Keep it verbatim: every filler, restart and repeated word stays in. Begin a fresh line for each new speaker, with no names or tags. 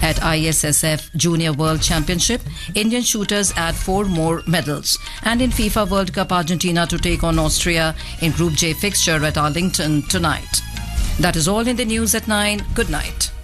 At I S S F Junior World Championship, Indian shooters add four more medals. And in FIFA World Cup, Argentina to take on Austria in Group J fixture at Arlington tonight. That is all in the news at nine. Good night.